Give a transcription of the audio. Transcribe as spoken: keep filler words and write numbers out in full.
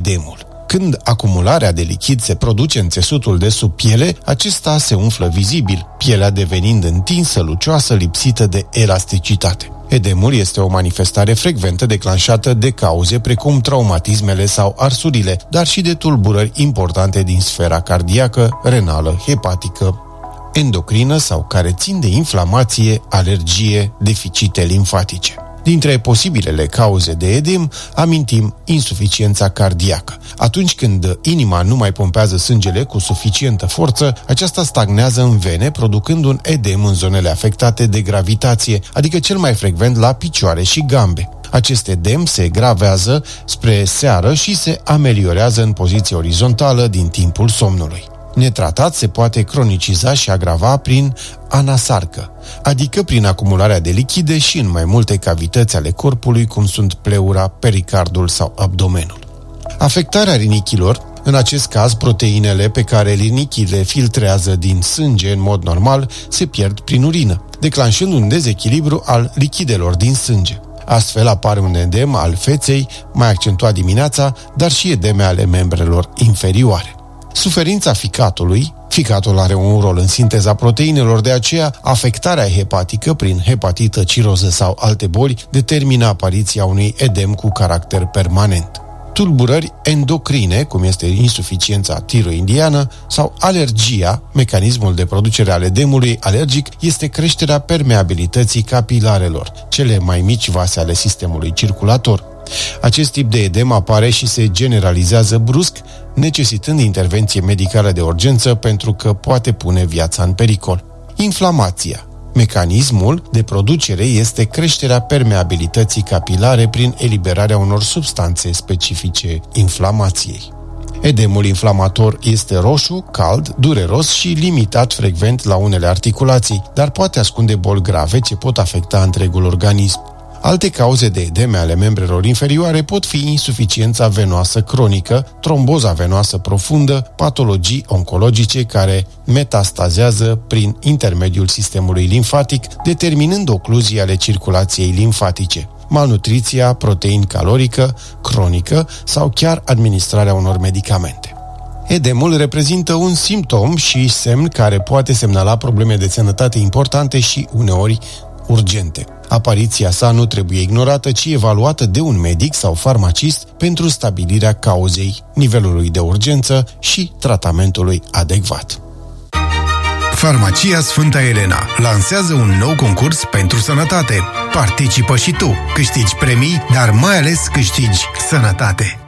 edemul. Când acumularea de lichid se produce în țesutul de sub piele, acesta se umflă vizibil, pielea devenind întinsă, lucioasă, lipsită de elasticitate. Edemul este o manifestare frecventă declanșată de cauze precum traumatismele sau arsurile, dar și de tulburări importante din sfera cardiacă, renală, hepatică, endocrină sau care țin de inflamație, alergie, deficite limfatice. Dintre posibilele cauze de edem, amintim insuficiența cardiacă. Atunci când inima nu mai pompează sângele cu suficientă forță, aceasta stagnează în vene, producând un edem în zonele afectate de gravitație, adică cel mai frecvent la picioare și gambe. Acest edem se gravează spre seară și se ameliorează în poziție orizontală din timpul somnului. Netratat se poate croniciza și agrava prin anasarcă, adică prin acumularea de lichide și în mai multe cavități ale corpului, cum sunt pleura, pericardul sau abdomenul. Afectarea rinichilor, în acest caz proteinele pe care rinichile filtrează din sânge în mod normal, se pierd prin urină, declanșând un dezechilibru al lichidelor din sânge. Astfel apare un edem al feței, mai accentuat dimineața, dar și edeme ale membrelor inferioare. Suferința ficatului, ficatul are un rol în sinteza proteinelor, de aceea afectarea hepatică prin hepatită, ciroză sau alte boli determină apariția unui edem cu caracter permanent. Tulburări endocrine, cum este insuficiența tiroidiană, sau alergia, mecanismul de producere al edemului alergic este creșterea permeabilității capilarelor, cele mai mici vase ale sistemului circulator. Acest tip de edem apare și se generalizează brusc, necesitând intervenție medicală de urgență pentru că poate pune viața în pericol. Inflamația. Mecanismul de producere este creșterea permeabilității capilare prin eliberarea unor substanțe specifice inflamației. Edemul inflamator este roșu, cald, dureros și limitat frecvent la unele articulații, dar poate ascunde boli grave ce pot afecta întregul organism. Alte cauze de edeme ale membrelor inferioare pot fi insuficiența venoasă cronică, tromboza venoasă profundă, patologii oncologice care metastazează prin intermediul sistemului limfatic, determinând ocluzii ale circulației limfatice, malnutriția protein-calorică cronică sau chiar administrarea unor medicamente. Edemul reprezintă un simptom și semn care poate semnala probleme de sănătate importante și uneori urgente. Apariția sa nu trebuie ignorată, ci evaluată de un medic sau farmacist pentru stabilirea cauzei, nivelului de urgență și tratamentului adecvat. Farmacia Sfânta Elena lansează un nou concurs pentru sănătate. Participă și tu, câștigi premii, dar mai ales câștigi sănătate.